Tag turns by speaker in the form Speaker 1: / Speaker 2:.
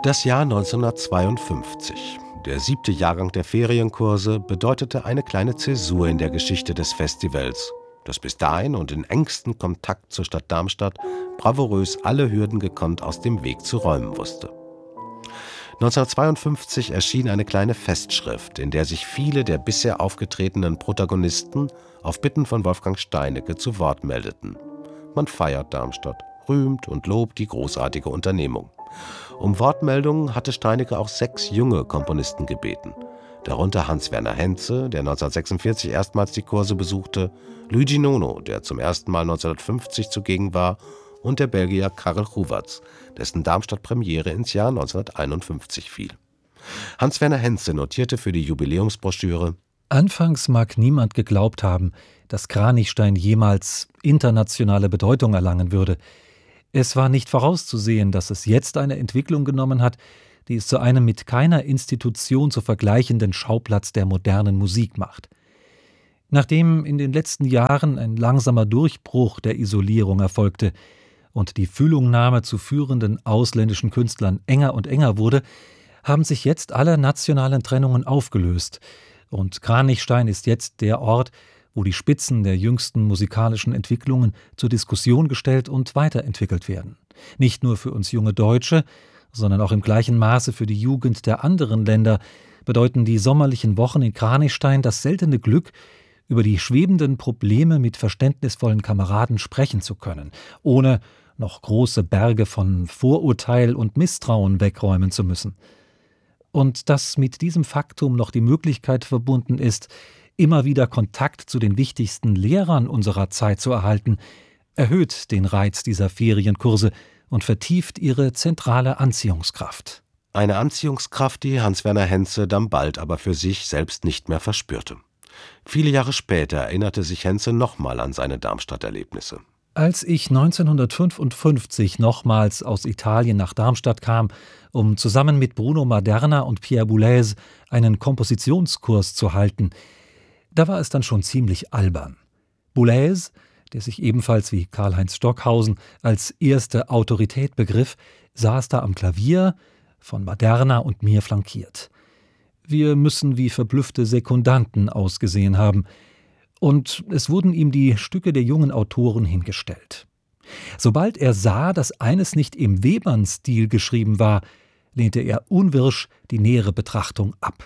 Speaker 1: Das Jahr 1952, der 7. Jahrgang der Ferienkurse, bedeutete eine kleine Zäsur in der Geschichte des Festivals, das bis dahin und in engstem Kontakt zur Stadt Darmstadt bravourös alle Hürden gekonnt aus dem Weg zu räumen wusste. 1952 erschien eine kleine Festschrift, in der sich viele der bisher aufgetretenen Protagonisten auf Bitten von Wolfgang Steinecke zu Wort meldeten. Man feiert Darmstadt, rühmt und lobt die großartige Unternehmung. Um Wortmeldungen hatte Steinecke auch 6 junge Komponisten gebeten. Darunter Hans-Werner Henze, der 1946 erstmals die Kurse besuchte, Luigi Nono, der zum ersten Mal 1950 zugegen war, und der Belgier Karel Govaerts, dessen Darmstadt-Premiere ins Jahr 1951 fiel. Hans-Werner Henze notierte für die Jubiläumsbroschüre:
Speaker 2: Anfangs mag niemand geglaubt haben, dass Kranichstein jemals internationale Bedeutung erlangen würde. Es war nicht vorauszusehen, dass es jetzt eine Entwicklung genommen hat, die es zu einem mit keiner Institution zu vergleichenden Schauplatz der modernen Musik macht. Nachdem in den letzten Jahren ein langsamer Durchbruch der Isolierung erfolgte und die Fühlungnahme zu führenden ausländischen Künstlern enger und enger wurde, haben sich jetzt alle nationalen Trennungen aufgelöst, und Kranichstein ist jetzt der Ort, wo die Spitzen der jüngsten musikalischen Entwicklungen zur Diskussion gestellt und weiterentwickelt werden. Nicht nur für uns junge Deutsche, sondern auch im gleichen Maße für die Jugend der anderen Länder bedeuten die sommerlichen Wochen in Kranichstein das seltene Glück, über die schwebenden Probleme mit verständnisvollen Kameraden sprechen zu können, ohne noch große Berge von Vorurteil und Misstrauen wegräumen zu müssen. Und dass mit diesem Faktum noch die Möglichkeit verbunden ist, immer wieder Kontakt zu den wichtigsten Lehrern unserer Zeit zu erhalten, erhöht den Reiz dieser Ferienkurse und vertieft ihre zentrale Anziehungskraft.
Speaker 1: Eine Anziehungskraft, die Hans-Werner Henze dann bald aber für sich selbst nicht mehr verspürte. Viele Jahre später erinnerte sich Henze nochmal an seine Darmstadt-Erlebnisse.
Speaker 2: Als ich 1955 nochmals aus Italien nach Darmstadt kam, um zusammen mit Bruno Maderna und Pierre Boulez einen Kompositionskurs zu halten, da war es dann schon ziemlich albern. Boulez, der sich ebenfalls wie Karl-Heinz Stockhausen als erste Autorität begriff, saß da am Klavier, von Maderna und mir flankiert. Wir müssen wie verblüffte Sekundanten ausgesehen haben, und es wurden ihm die Stücke der jungen Autoren hingestellt. Sobald er sah, dass eines nicht im Webern-Stil geschrieben war, lehnte er unwirsch die nähere Betrachtung ab.